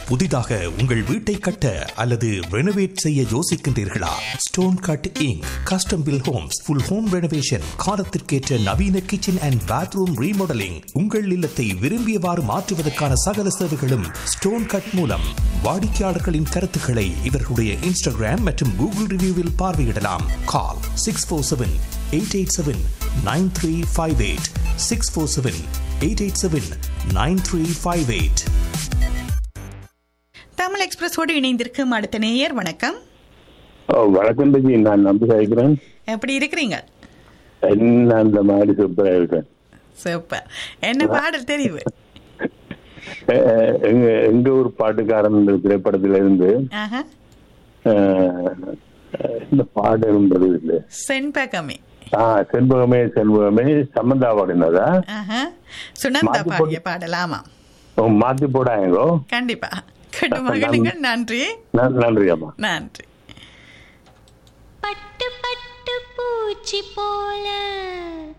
புதிதாக உங்கள் வீட்டை கட்ட அல்லது ரெனோவேட் செய்ய யோசிக்கின்றீர்களா? Stone cut ink custom bill Holmes full home renovation, காலத்திற்கேற்ற நவீன கிச்சன் அண்ட் பாத்ரூம் ரீமாடலிங், உங்கள் இல்லத்தை விரும்பியவாறு மாற்றுவதற்கான சகல சேவைகளும் ஸ்டோன் கட் மூலம். வாடிக்கையாளர்களின் கருத்துக்களை இவர்களுடைய இன்ஸ்டாகிராம் மற்றும் கூகுள் ரிவ்யூவில் பார்வையிடலாம். கால் 647-887-9358 647-887-9358. தமிழ் எக்ஸ்பிரஸோடு இணைந்திருக்கும் அடுத்த நேயர். வணக்கம். வணக்கம் பஜி, நான் நம்பி சாய்க்கிறேன். எப்படி இருக்கிறீங்க? என்ன அந்த மாதிரி சூப்பரா இருக்கேன். சூப்பர். என்ன பாடல் தெரிவு? எங்க ஒரு பாட்டுக்காரன் திரைப்படத்தில இருந்து இந்த பாடல் இல்லை, செண்பகமே. செண்பகமே செண்பகமே சம்பந்தா பாடினதா? சுனந்தா பாடிய பாடலாமா? மாத்தி போடாங்கோ. கண்டிப்பா கட்டு மகனுங்கள். நன்றி நன்றி அம்மா. நன்றி. பட்டு பட்டு பூச்சி போல